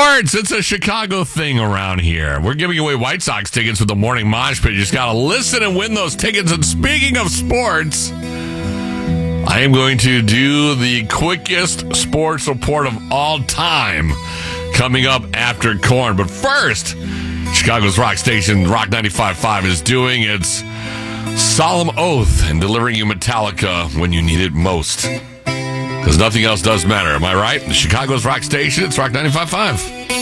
Sports! It's a Chicago thing around here. We're giving away White Sox tickets with the Morning Mosh Pit. You just got to listen and win those tickets. And speaking of sports, I am going to do the quickest sports report of all time coming up after Korn. But first, Chicago's rock station, Rock 95.5, is doing its solemn oath and delivering you Metallica when you need it most. Because nothing else does matter. Am I right? Chicago's rock station, it's Rock 95.5.